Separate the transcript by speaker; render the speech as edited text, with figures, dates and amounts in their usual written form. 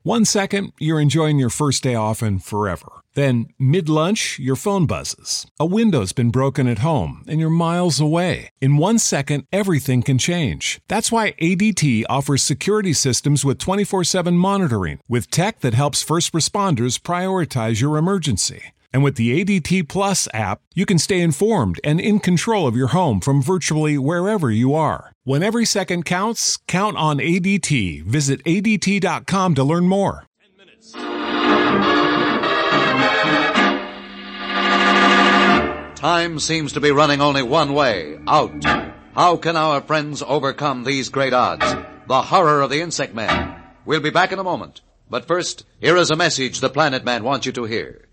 Speaker 1: 1 second, you're enjoying your first day off and forever. Then, mid-lunch, your phone buzzes. A window's been broken at home, and you're miles away. In 1 second, everything can change. That's why ADT offers security systems with 24/7 monitoring, with tech that helps first responders prioritize your emergency. And with the ADT Plus app, you can stay informed and in control of your home from virtually wherever you are. When every second counts, count on ADT. Visit ADT.com to learn more.
Speaker 2: 10 minutes. Time seems to be running only one way, out. How can our friends overcome these great odds? The horror of the insect man. We'll be back in a moment. But first, here is a message the Planet Man wants you to hear.